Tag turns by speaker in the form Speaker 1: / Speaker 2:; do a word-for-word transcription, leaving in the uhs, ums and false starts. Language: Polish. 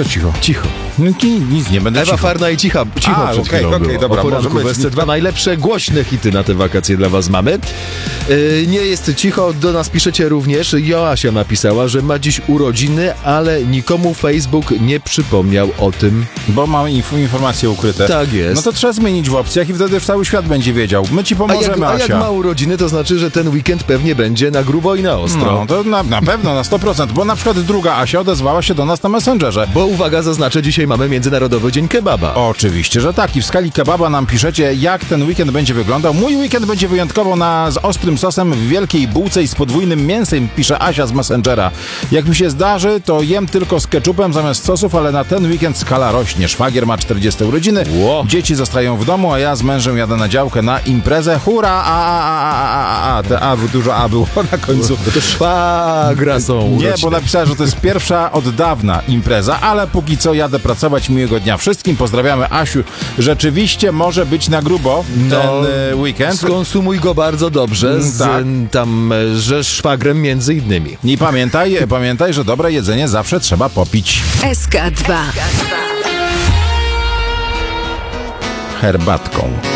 Speaker 1: co cicho?
Speaker 2: Cicho.
Speaker 1: No, nic nie będę
Speaker 2: Ewa
Speaker 1: cicho.
Speaker 2: Farna i cicha, cicho
Speaker 1: A,
Speaker 2: przed
Speaker 1: okej,
Speaker 2: chwilą
Speaker 1: okej,
Speaker 2: było.
Speaker 1: dobra,
Speaker 2: O poranku
Speaker 1: może
Speaker 2: w
Speaker 1: być.
Speaker 2: S C dwa najlepsze, głośne hity na te wakacje dla was mamy. Yy, nie jest cicho, do nas piszecie również. Joasia napisała, że ma dziś urodziny, ale nikomu Facebook nie przypomniał o tym.
Speaker 1: Bo mam inf- informacje ukryte.
Speaker 2: Tak jest.
Speaker 1: No to trzeba zmienić w opcjach i wtedy cały świat będzie wiedział. My ci
Speaker 2: A
Speaker 1: pomożemy,
Speaker 2: jak, a jak
Speaker 1: Asia.
Speaker 2: ma urodziny, to znaczy, że ten weekend pewnie będzie na grubo i na ostro.
Speaker 1: No, to na, na pewno, na sto procent, bo na przykład druga Asia odezwała się do nas na Messengerze.
Speaker 2: Bo uwaga, zaznaczę, dzisiaj mamy Międzynarodowy Dzień Kebaba.
Speaker 1: Oczywiście, że tak. I w skali kebaba nam piszecie, jak ten weekend będzie wyglądał. Mój weekend będzie wyjątkowo na, z ostrym sosem w wielkiej bułce i z podwójnym mięsem, pisze Asia z Messengera. Jak mi się zdarzy, to jem tylko z ketchupem zamiast sosów, ale na ten weekend skala rośnie. Szwagier ma czterdzieste urodziny,
Speaker 2: Ło.
Speaker 1: dzieci zostają w domu, a ja z mężem jadę na działkę na imprezę. Hurra! A, a, a, a, a, a, te a, dużo a było na końcu.
Speaker 2: Bo to szwagra są
Speaker 1: Nie,
Speaker 2: urodziny.
Speaker 1: bo napisała, że to jest pierwsza od dawna impreza, ale póki co jadę pracować. Miłego dnia wszystkim. Pozdrawiamy, Asiu. Rzeczywiście może być na grubo ten
Speaker 2: No,
Speaker 1: e, weekend.
Speaker 2: Skonsumuj go bardzo dobrze, z
Speaker 1: Tak.
Speaker 2: m, tam, e, że szwagrem między innymi.
Speaker 1: I pamiętaj, pamiętaj, że dobre jedzenie zawsze trzeba popić
Speaker 3: S K dwa.
Speaker 1: herbatką.